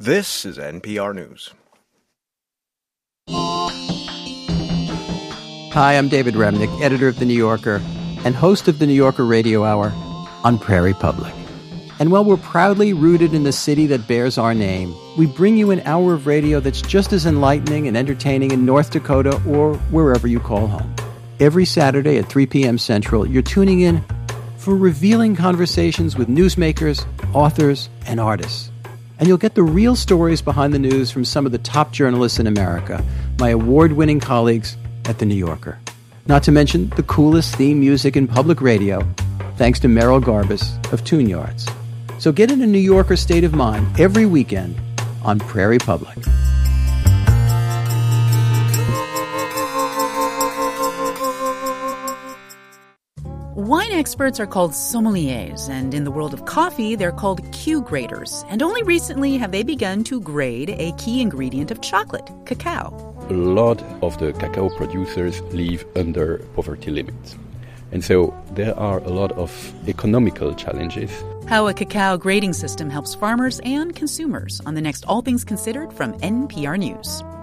This is NPR News. Hi, I'm David Remnick, editor of The New Yorker and host of the New Yorker Radio Hour on Prairie Public. And while we're proudly rooted in the city that bears our name, we bring you an hour of radio that's just as enlightening and entertaining in North Dakota or wherever you call home. Every Saturday at 3 p.m. Central, you're tuning in for revealing conversations with newsmakers, authors, and artists. And you'll get the real stories behind the news from some of the top journalists in America, my award-winning colleagues at The New Yorker. Not to mention the coolest theme music in public radio, thanks to Merrill Garbus of Tune Yards. So get in a New Yorker state of mind every weekend on Prairie Public. Wine experts are called sommeliers, and in the world of coffee, they're called Q graders. And only recently have they begun to grade a key ingredient of chocolate, cacao. A lot of the cacao producers live under poverty limits. And so there are a lot of economical challenges. How a cacao grading system helps farmers and consumers on the next All Things Considered from NPR News.